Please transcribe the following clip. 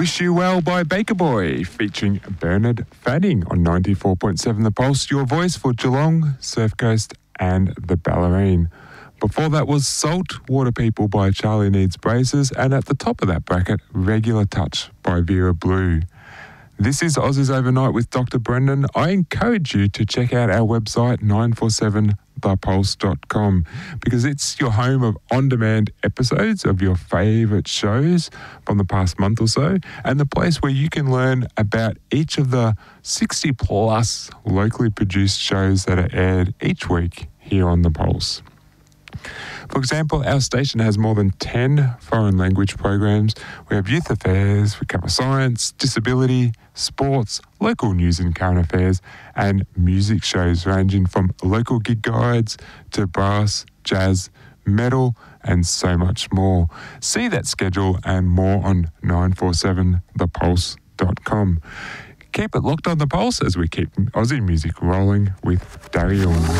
Wish You Well by Baker Boy, featuring Bernard Fanning on 94.7 The Pulse, your voice for Geelong, Surf Coast and the Ballerine. Before that was Salt Water People by Charlie Needs Braces, and at the top of that bracket, Regular Touch by Vera Blue. This is Aussies Overnight with Dr. Brendan. I encourage you to check out our website, 947thepulse.com, because it's your home of on-demand episodes of your favourite shows from the past month or so, and the place where you can learn about each of the 60-plus locally produced shows that are aired each week here on The Pulse. For example, our station has more than 10 foreign language programs. We have youth affairs, we cover science, disability, sports, local news and current affairs, and music shows ranging from local gig guides to brass, jazz, metal, and so much more. See that schedule and more on 947thepulse.com. Keep it locked on The Pulse as we keep Aussie music rolling with Daryl.